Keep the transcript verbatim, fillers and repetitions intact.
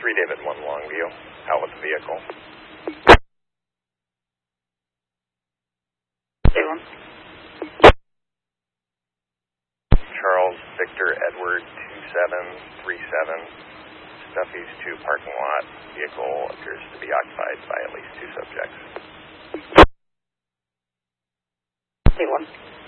three David one Longview, out with the vehicle. Salem. Charles Victor Edward two seven three seven, Stuffy's two parking lot. Vehicle appears to be occupied by at least two subjects. Salem.